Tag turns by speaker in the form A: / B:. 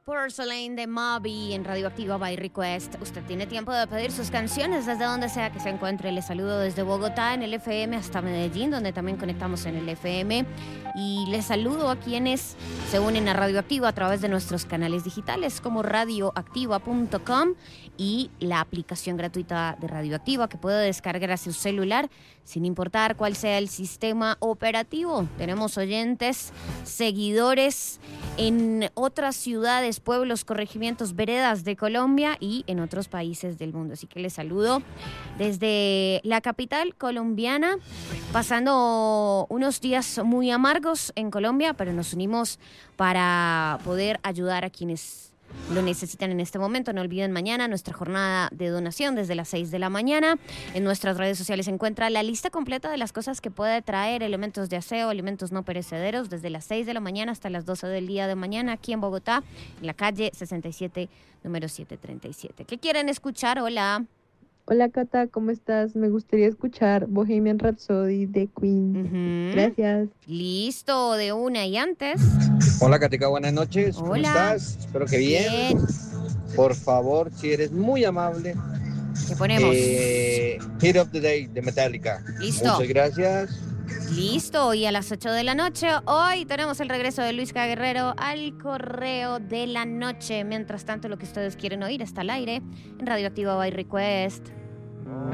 A: Porcelain de Moby en Radioactiva by Request. Usted tiene tiempo de pedir sus canciones desde donde sea que se encuentre. Les saludo desde Bogotá en el FM hasta Medellín, donde también conectamos en el FM. Y les saludo a quienes se unen a Radioactiva a través de nuestros canales digitales como radioactiva.com y la aplicación gratuita de Radioactiva que puede descargar a su celular sin importar cuál sea el sistema operativo. Tenemos oyentes, seguidores en otras ciudades, pueblos, corregimientos, veredas de Colombia y en otros países del mundo. Así que les saludo desde la capital colombiana, pasando unos días muy amargos en Colombia, pero nos unimos para poder ayudar a quienes lo necesitan en este momento. No olviden mañana nuestra jornada de donación desde las 6 de la mañana. En nuestras redes sociales se encuentra la lista completa de las cosas que puede traer, elementos de aseo, alimentos no perecederos, desde las 6 de la mañana hasta las 12 del día de mañana, aquí en Bogotá, en la calle 67, número 737. ¿Qué quieren escuchar? Hola.
B: Hola Cata, ¿cómo estás? Me gustaría escuchar Bohemian Rhapsody de Queen. Gracias.
A: Listo, de una. Y antes.
C: Hola Katica, buenas noches.
A: Hola.
C: ¿Cómo estás? Espero que bien. Por favor, si eres muy amable.
A: ¿Qué ponemos?
C: Hit of the Day de Metallica.
A: Listo.
C: Muchas gracias.
A: Listo, y a las 8 de la noche, hoy tenemos el regreso de Luis K. Guerrero al Correo de la Noche. Mientras tanto, lo que ustedes quieren oír está al aire en Radioactiva by Request.